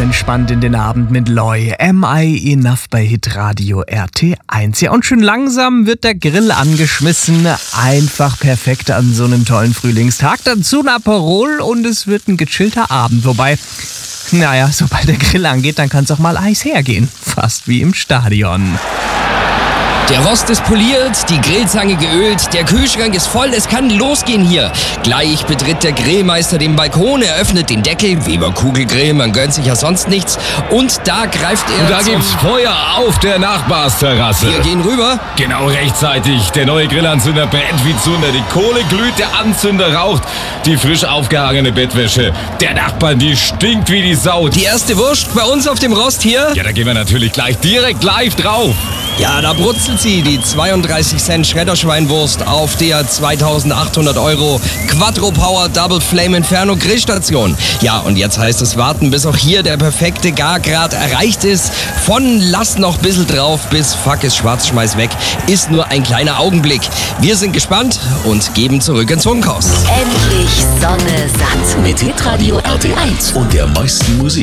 entspannt in den Abend mit Loy. Am I Enough bei Hitradio RT1. Ja, und schön langsam wird der Grill angeschmissen. Einfach perfekt an so einem tollen Frühlingstag. Dazu ein Aperol und es wird ein gechillter Abend. Wobei, naja, sobald der Grill angeht, dann kann es auch mal Eis hergehen. Fast wie im Stadion. Der Rost ist poliert, die Grillzange geölt, der Kühlschrank ist voll, es kann losgehen hier. Gleich betritt der Grillmeister den Balkon, er öffnet den Deckel, Weber Kugelgrill, man gönnt sich ja sonst nichts. Und da greift er Da gibt's Feuer auf der Nachbarsterrasse. Wir gehen rüber. Genau rechtzeitig. Der neue Grillanzünder brennt wie Zunder. Die Kohle glüht, der Anzünder raucht. Die frisch aufgehangene Bettwäsche der Nachbarn, die stinkt wie die Sau. Die erste Wurst bei uns auf dem Rost hier. Ja, da gehen wir natürlich gleich direkt live drauf. Ja, da brutzelt sie, die 32 Cent Schredderschweinwurst auf der 2.800 € Quattro Power Double Flame Inferno Grillstation. Ja, und jetzt heißt es warten, bis auch hier der perfekte Gargrad erreicht ist. Von lass noch bissl drauf bis fuck ist schwarz, schmeiß weg, ist nur ein kleiner Augenblick. Wir sind gespannt und geben zurück ins Funkhaus. Endlich Sonne satt mit Hitradio RT1 und der meisten Musik.